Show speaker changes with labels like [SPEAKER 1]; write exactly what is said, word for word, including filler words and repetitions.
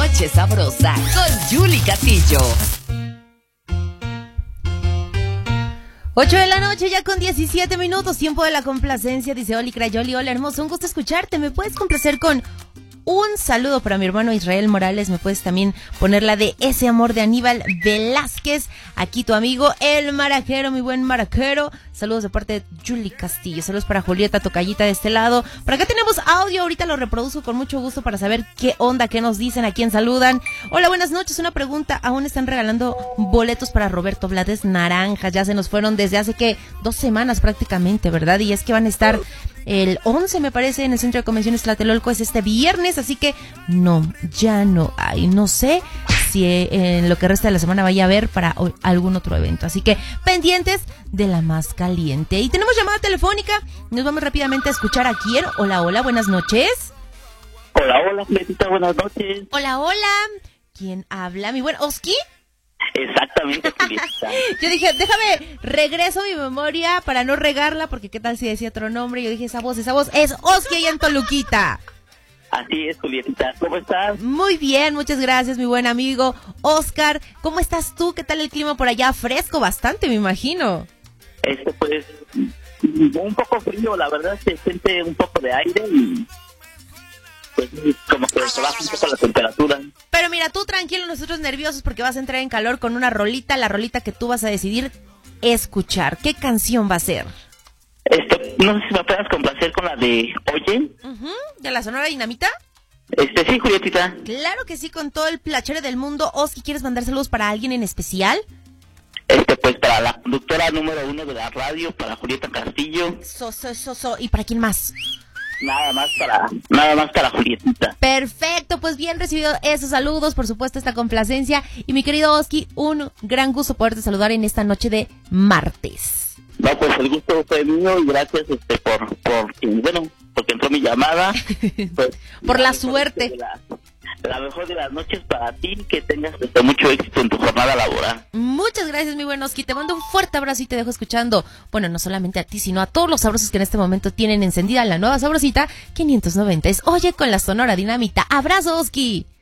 [SPEAKER 1] Noche Sabrosa con Julie Castillo. ocho de la noche ya con diecisiete minutos, tiempo de la complacencia, dice Oli Crayoli. Hola hermoso, un gusto escucharte, ¿me puedes complacer con un saludo para mi hermano Israel Morales? ¿Me puedes también poner la de Ese Amor de Aníbal Velázquez? Aquí tu amigo el Marajero, mi buen Marajero. Saludos de parte de Julie Castillo. Saludos para Julieta Tocayita de este lado. Por acá tenemos audio, ahorita lo reproduzco con mucho gusto para saber qué onda, qué nos dicen, a quién saludan. Hola, buenas noches, una pregunta. ¿Aún están regalando boletos para Roberto Blades Naranjas? Ya se nos fueron desde hace que dos semanas prácticamente, ¿verdad? Y es que van a estar el once, me parece, en el Centro de Convenciones Tlatelolco, es este viernes, así que no, ya no hay, no sé si en lo que resta de la semana vaya a haber para algún otro evento, así que pendientes de la más caliente. Y tenemos llamada telefónica, nos vamos rápidamente a escuchar a quién. Hola, hola, buenas noches.
[SPEAKER 2] Hola, hola, Fletita, buenas noches.
[SPEAKER 1] Hola, hola, ¿quién habla? ¿Mi buen Oski?
[SPEAKER 2] Exactamente, Julieta.
[SPEAKER 1] Yo dije, déjame, regreso mi memoria para no regarla, porque qué tal si decía otro nombre. Yo dije, esa voz, esa voz es Oski allá en Toluquita.
[SPEAKER 2] Así es, Julieta. ¿Cómo estás?
[SPEAKER 1] Muy bien, muchas gracias, mi buen amigo Oscar. ¿Cómo estás tú? ¿Qué tal el clima por allá? Fresco bastante, me imagino.
[SPEAKER 2] Este, pues, un poco frío, la verdad, se siente un poco de aire y pues como que se baja un poco la temperatura.
[SPEAKER 1] Pero mira, tú tranquilo, nosotros nerviosos porque vas a entrar en calor con una rolita, la rolita que tú vas a decidir escuchar. ¿Qué canción va a ser?
[SPEAKER 2] Este, no sé si me puedas complacer con la de Oye.
[SPEAKER 1] Uh-huh, ¿de la Sonora Dinamita?
[SPEAKER 2] Este, sí, Julietita.
[SPEAKER 1] Claro que sí, con todo el placer del mundo. Oski, ¿quieres mandar saludos para alguien en especial?
[SPEAKER 2] Este, pues para la conductora número uno de la radio, para Julieta Castillo.
[SPEAKER 1] So, so, so, so. ¿Y para quién más?
[SPEAKER 2] Nada más para, nada más para Julietita.
[SPEAKER 1] Perfecto, pues bien recibido esos saludos, por supuesto esta complacencia. Y mi querido Oski, un gran gusto poderte saludar en esta noche de martes.
[SPEAKER 2] No, pues el gusto fue mío y gracias este por, por bueno, porque entró mi llamada. Pues,
[SPEAKER 1] por la suerte.
[SPEAKER 2] La, la mejor de las noches para ti, que tengas este, mucho éxito en tu jornada laboral.
[SPEAKER 1] Muchas gracias, mi buen Oski, te mando un fuerte abrazo y te dejo escuchando, bueno, no solamente a ti, sino a todos los sabrosos que en este momento tienen encendida la nueva sabrosita quinientos noventa. Es Oye con la Sonora Dinamita. Abrazo, Oski.